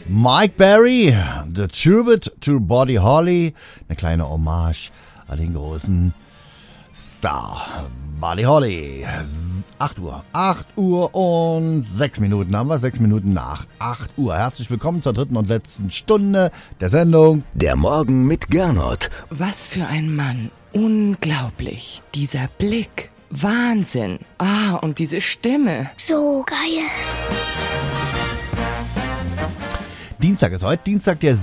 Mike Berry, The Tribute to Buddy Holly, eine kleine Hommage an den großen Star Buddy Holly. 8 Uhr und 6 Minuten haben wir, 6 Minuten nach 8 Uhr. Herzlich willkommen zur dritten und letzten Stunde der Sendung Der Morgen mit Gernot. Was für ein Mann. Unglaublich. Dieser Blick. Wahnsinn. Und diese Stimme. So geil. Dienstag ist heute, Dienstag der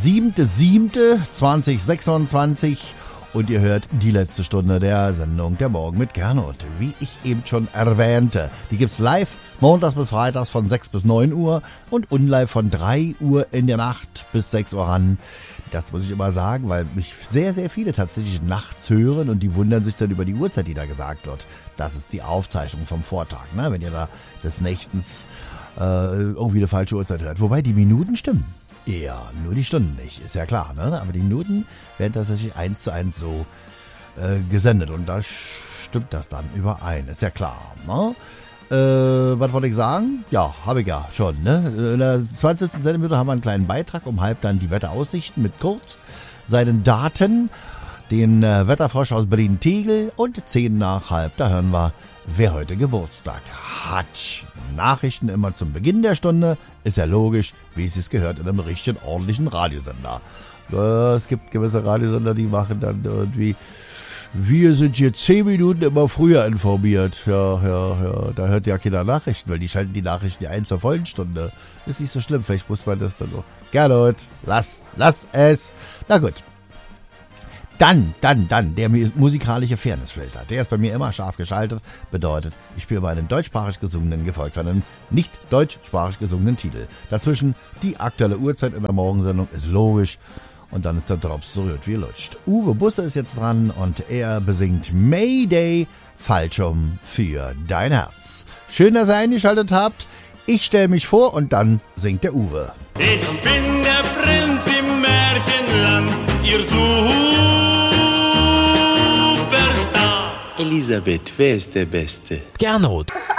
7.7.2026 und ihr hört die letzte Stunde der Sendung Der Morgen mit Gernot. Wie ich eben schon erwähnte, die gibt's live montags bis freitags von 6 bis 9 Uhr und unlive von 3 Uhr in der Nacht bis 6 Uhr ran. Das muss ich immer sagen, weil mich sehr, sehr viele tatsächlich nachts hören und die wundern sich dann über die Uhrzeit, die da gesagt wird. Das ist die Aufzeichnung vom Vortag, ne? Wenn ihr da des Nächtens irgendwie eine falsche Uhrzeit hört. Wobei die Minuten stimmen. Ja, nur die Stunden nicht, ist ja klar, ne? Aber die Minuten werden tatsächlich 1:1 so gesendet und da stimmt das dann überein, ist ja klar, ne? Was wollte ich sagen? Ja, habe ich ja schon, ne? In der 20. Sendeminute haben wir einen kleinen Beitrag, um halb dann die Wetteraussichten mit Kurt, seinen Daten, den Wetterfrosch aus Berlin-Tegel und 10 nach halb, da hören wir, wer heute Geburtstag hat. Nachrichten immer zum Beginn der Stunde, ist ja logisch, wie es sich gehört in einem richtigen, ordentlichen Radiosender. Es gibt gewisse Radiosender, die machen dann irgendwie, wir sind hier 10 Minuten immer früher informiert. Ja, da hört ja keiner Nachrichten, weil die schalten die Nachrichten ja ein zur vollen Stunde. Ist nicht so schlimm, vielleicht muss man das dann noch. Gernot, lass es. Na gut. Dann, der musikalische Fairnessfilter. Der ist bei mir immer scharf geschaltet. Bedeutet, ich spiele bei einem deutschsprachig gesungenen, gefolgt von einem nicht deutschsprachig gesungenen Titel. Dazwischen die aktuelle Uhrzeit in der Morgensendung ist logisch. Und dann ist der Drops so rührt wie lutscht. Uwe Busse ist jetzt dran und er besingt Mayday, Fallschirm für dein Herz. Schön, dass ihr eingeschaltet habt. Ich stelle mich vor und dann singt der Uwe. Ich bin der Prinz im Märchenland, ihr Superstar. Elisabeth, wer ist der Beste? Gernot.